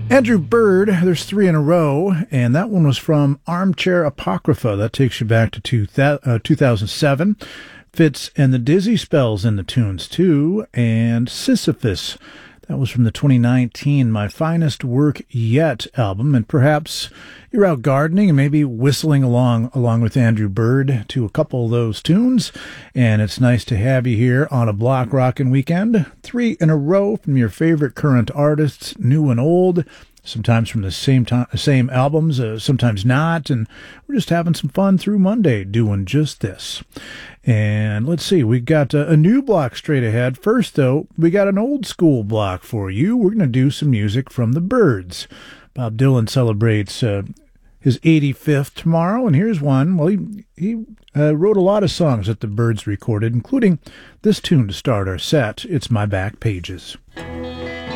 Andrew Bird, there's three in a row, and that one was from Armchair Apocrypha. That takes you back to 2007. Fitz and the Dizzy Spells in the tunes, too, and Sisyphus. That was from the 2019 My Finest Work Yet album, and perhaps you're out gardening and maybe whistling along with Andrew Bird to a couple of those tunes, and it's nice to have you here on a Block Rockin' Weekend. Three in a row from your favorite current artists, new and old, sometimes from the same albums, sometimes not, and we're just having some fun through Monday doing just this. And let's see, we got a new block straight ahead. First, though, we got an old school block for you. We're going to do some music from the Byrds. Bob Dylan celebrates his 85th tomorrow, and here's one. Well, he wrote a lot of songs that the Byrds recorded, including this tune to start our set. It's My Back Pages.